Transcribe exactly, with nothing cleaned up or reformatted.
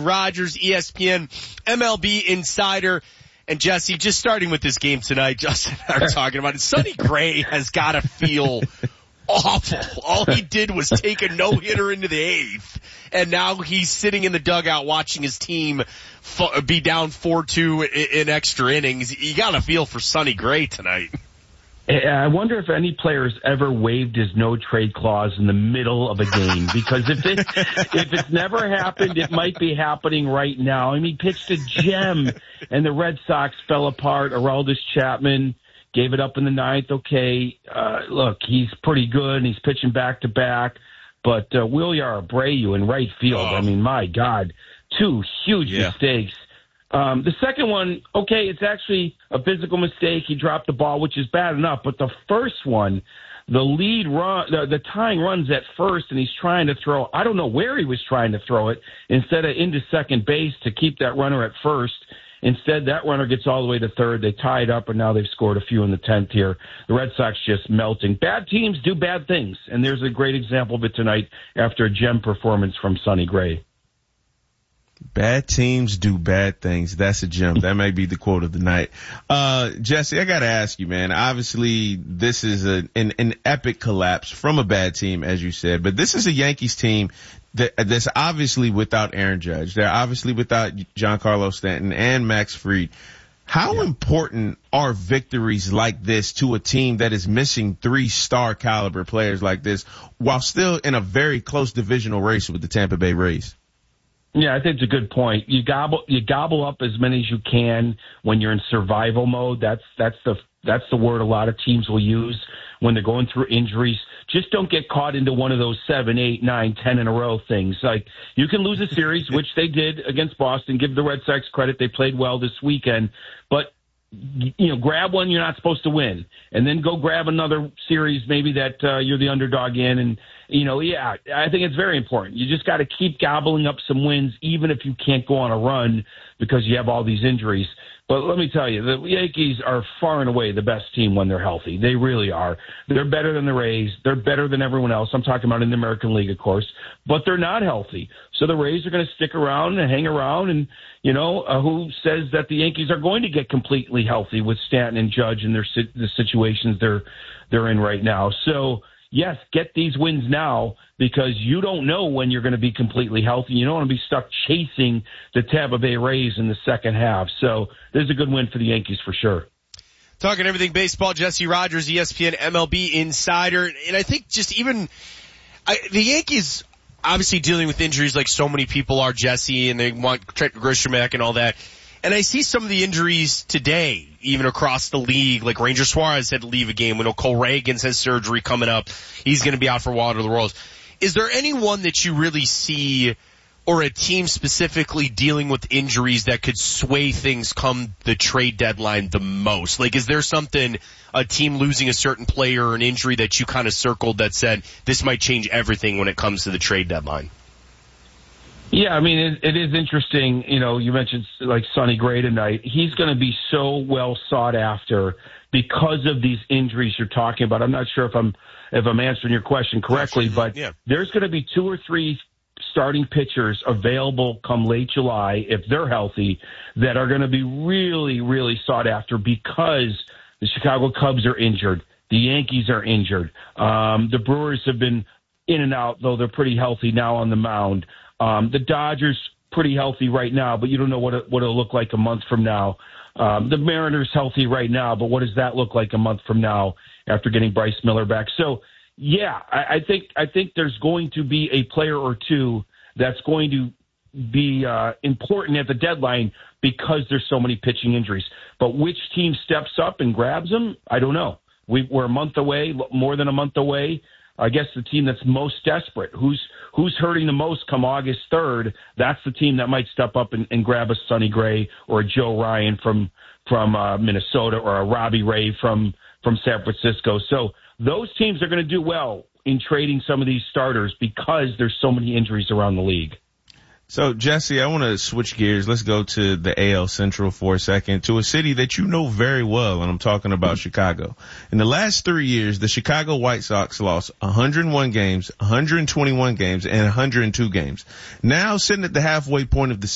Rogers, E S P N M L B Insider. And Jesse, just starting with this game tonight, Justin and I are talking about it. Sonny Gray has got to feel awful. All he did was take a no-hitter into the eighth, and now he's sitting in the dugout watching his team f- be down four two in, in extra innings. You got to feel for Sonny Gray tonight. I wonder if any player's ever waived his no-trade clause in the middle of a game, because if it if it's never happened, it might be happening right now. I mean, he pitched a gem, and the Red Sox fell apart. Aroldis Chapman gave it up in the ninth. Okay, uh, look, he's pretty good, and he's pitching back-to-back. But uh, Wilyer Abreu in right field, oh. I mean, my God, two huge yeah. mistakes. Um, the second one, okay, it's actually a physical mistake. He dropped the ball, which is bad enough. But the first one, the lead run, the, the tying runs at first, and he's trying to throw. I don't know where he was trying to throw it instead of into second base to keep that runner at first. Instead, that runner gets all the way to third. They tie it up, and now they've scored a few in the tenth here. The Red Sox just melting. Bad teams do bad things, and there's a great example of it tonight after a gem performance from Sonny Gray. Bad teams do bad things. That's a gem. That may be the quote of the night. Uh, Jesse, I gotta ask you, man. Obviously, this is a, an, an epic collapse from a bad team, as you said, but this is a Yankees team that, that's obviously without Aaron Judge. They're obviously without Giancarlo Stanton and Max Fried. How yeah. important are victories like this to a team that is missing three star caliber players like this while still in a very close divisional race with the Tampa Bay Rays? Yeah, I think it's a good point. You gobble, you gobble up as many as you can when you're in survival mode. That's that's the that's the word a lot of teams will use when they're going through injuries. Just don't get caught into one of those seven, eight, nine, ten in a row things. Like, you can lose a series, which they did against Boston. Give the Red Sox credit; they played well this weekend. But you know, grab one you're not supposed to win, and then go grab another series maybe that uh, you're the underdog in. And you know, yeah, I think it's very important. You just got to keep gobbling up some wins, even if you can't go on a run because you have all these injuries. But let me tell you, the Yankees are far and away the best team when they're healthy. They really are. They're better than the Rays. They're better than everyone else. I'm talking about in the American League, of course. But they're not healthy. So the Rays are going to stick around and hang around. And, you know, uh, who says that the Yankees are going to get completely healthy with Stanton and Judge and their the situations they're they're in right now? So, yes, get these wins now because you don't know when you're going to be completely healthy. You don't want to be stuck chasing the Tampa Bay Rays in the second half. So there's a good win for the Yankees for sure. Talking everything baseball, Jesse Rogers, E S P N M L B Insider. And I think just even I, the Yankees obviously dealing with injuries like so many people are, Jesse, and they want Trent Grisham and all that. And I see some of the injuries today, even across the league, like Ranger Suarez had to leave a game. We know Cole Reagans has surgery coming up. He's going to be out for a while to the Royals. Is there anyone that you really see, or a team specifically dealing with injuries that could sway things come the trade deadline the most? Like, is there something, a team losing a certain player or an injury that you kind of circled that said this might change everything when it comes to the trade deadline? Yeah, I mean, it, it is interesting. You know, you mentioned like Sonny Gray tonight. He's going to be so well sought after because of these injuries you're talking about. I'm not sure if I'm if I'm answering your question correctly, but yeah. There's going to be two or three starting pitchers available come late July, if they're healthy, that are going to be really, really sought after because the Chicago Cubs are injured. The Yankees are injured. Um, the Brewers have been in and out, though they're pretty healthy now on the mound. Um, the Dodgers pretty healthy right now, but you don't know what it, what it'll look like a month from now. Um, the Mariners healthy right now, but what does that look like a month from now after getting Bryce Miller back? So, yeah, I, I think I think there's going to be a player or two that's going to be uh, important at the deadline because there's so many pitching injuries. But which team steps up and grabs them? I don't know. We, we're a month away, more than a month away. I guess the team that's most desperate, who's who's hurting the most come August third, that's the team that might step up and, and grab a Sonny Gray or a Joe Ryan from from uh, Minnesota or a Robbie Ray from, from San Francisco. So those teams are going to do well in trading some of these starters because there's so many injuries around the league. So, Jesse, I want to switch gears. Let's go to the A L Central for a second, to a city that you know very well, and I'm talking about Chicago. In the last three years, the Chicago White Sox lost one hundred one games, one hundred twenty-one games, and one hundred two games. Now, sitting at the halfway point of the